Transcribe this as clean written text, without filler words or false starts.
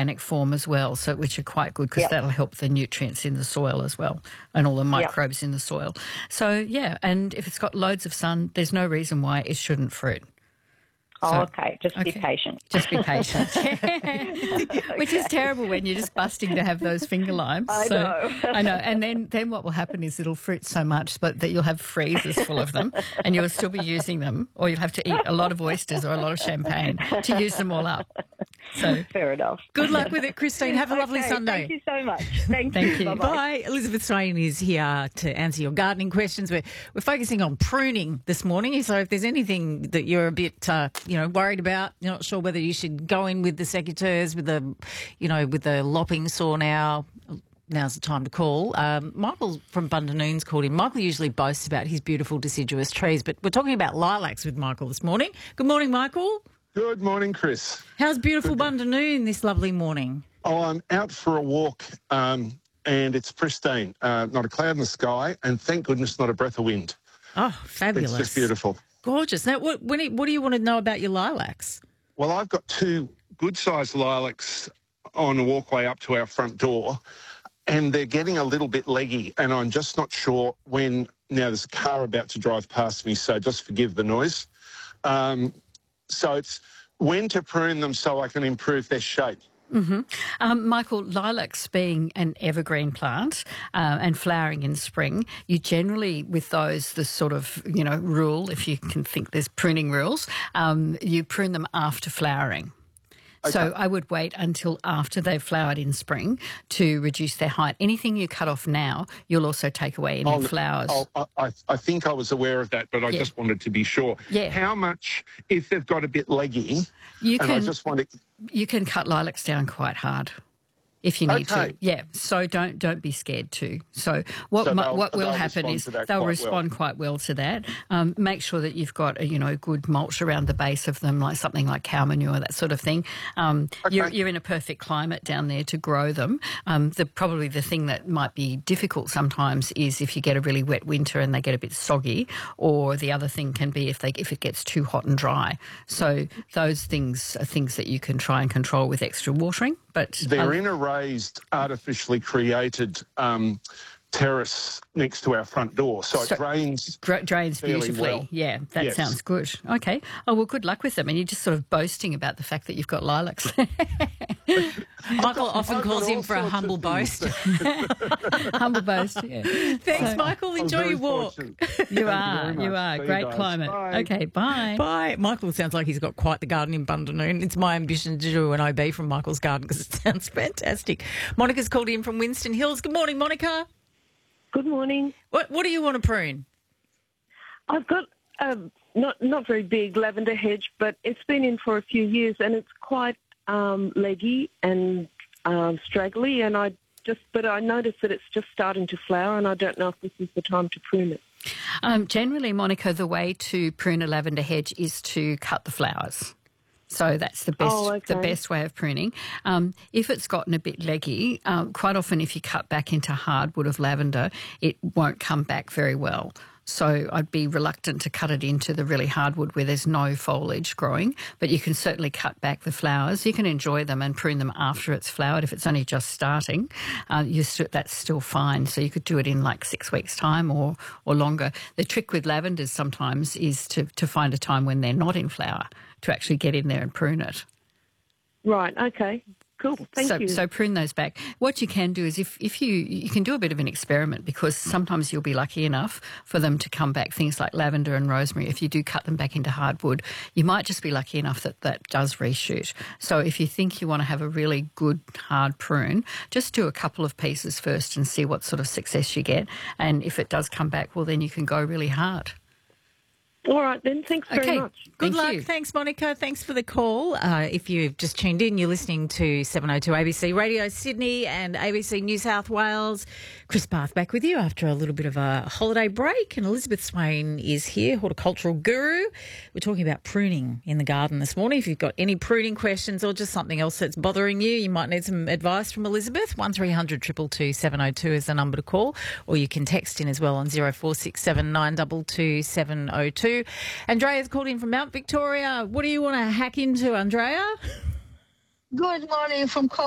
organic form as well, so which are quite good because Yep. that'll help the nutrients in the soil as well and all the Yep. microbes in the soil. So, yeah, and if it's got loads of sun, there's no reason why it shouldn't fruit. Oh, okay. Just be patient. Just be patient. Which is terrible when you're just busting to have those finger limes. I know. I know. And then what will happen is it'll fruit so much that you'll have freezers full of them and you'll still be using them, or you'll have to eat a lot of oysters or a lot of champagne to use them all up. So Fair enough. Good luck with it, Christine. Have a lovely Okay, Sunday. Thank you so much. Thank Thank you. Bye-bye. Bye. Elizabeth Swain is here to answer your gardening questions. We're focusing on pruning this morning. So if there's anything that you're a bit, worried about, you're not sure whether you should go in with the secateurs, with the lopping saw now's the time to call. Michael from Bundanoon's called in. Michael usually boasts about his beautiful deciduous trees, but we're talking about lilacs with Michael this morning. Good morning, Michael. Good morning, Chris. How's beautiful Bundanoon this lovely morning? Oh, I'm out for a walk and it's pristine. Not a cloud in the sky and thank goodness not a breath of wind. Oh, fabulous. It's just beautiful. Gorgeous. Now, what do you want to know about your lilacs? Well, I've got two good-sized lilacs on a walkway up to our front door and they're getting a little bit leggy and I'm just not sure when. Now, there's a car about to drive past me, so just forgive the noise. So it's when to prune them so I can improve their shape. Mm-hmm. Michael, lilacs being an evergreen plant and flowering in spring, you generally, with those, the sort of, rule, if you can think there's pruning rules, you prune them after flowering. Okay. So I would wait until after they've flowered in spring to reduce their height. Anything you cut off now, you'll also take away any flowers. I think I was aware of that, but I just wanted to be sure. Yeah. How much, if they've got a bit leggy, you can cut lilacs down quite hard if you need to. Yeah, so don't be scared to. So what will happen is they'll respond quite well to that. Make sure that you've got a good mulch around the base of them, like something like cow manure, that sort of thing. You're in a perfect climate down there to grow them. Probably the thing that might be difficult sometimes is if you get a really wet winter and they get a bit soggy, or the other thing can be if it gets too hot and dry. So those things are things that you can try and control with extra watering. But they're in a raised, artificially created terrace next to our front door, so it drains beautifully. Well. Yeah, that sounds good. Okay. Oh, well, good luck with them. And you're just sort of boasting about the fact that you've got lilacs. Michael often calls in for a humble boast. Humble boast, yeah. Thanks, Michael. Enjoy your walk. You are. Great climate. Bye. Okay, bye. Bye. Michael sounds like he's got quite the garden in Bundanoon. It's my ambition to do an OB from Michael's garden because it sounds fantastic. Monica's called in from Winston Hills. Good morning, Monica. Good morning. What do you want to prune? I've got not very big lavender hedge, but it's been in for a few years and it's quite leggy and straggly, and I noticed that it's just starting to flower, and I don't know if this is the time to prune it. Generally, Monica, the way to prune a lavender hedge is to cut the flowers. So that's the best the best way of pruning. If it's gotten a bit leggy, quite often if you cut back into hardwood of lavender, it won't come back very well. So I'd be reluctant to cut it into the really hardwood where there's no foliage growing, but you can certainly cut back the flowers. You can enjoy them and prune them after it's flowered. If it's only just starting, that's still fine. So you could do it in like 6 weeks' time or longer. The trick with lavenders sometimes is to find a time when they're not in flower to actually get in there and prune it. Right, okay. Cool, thank you. So prune those back. What you can do is if you can do a bit of an experiment, because sometimes you'll be lucky enough for them to come back, things like lavender and rosemary. If you do cut them back into hardwood, you might just be lucky enough that does reshoot. So if you think you want to have a really good hard prune, just do a couple of pieces first and see what sort of success you get. And if it does come back, well, then you can go really hard. All right, then. Thanks very much. Good Thank luck. you. Thanks, Monica. Thanks for the call. If you've just tuned in, you're listening to 702 ABC Radio Sydney and ABC New South Wales. Chris Bath back with you after a little bit of a holiday break. And Elizabeth Swain is here, horticultural guru. We're talking about pruning in the garden this morning. If you've got any pruning questions or just something else that's bothering you, you might need some advice from Elizabeth. 1300 222 702 is the number to call. Or you can text in as well on 0467 922 702. Andrea's called in from Mount Victoria. What do you want to hack into, Andrea? Good morning from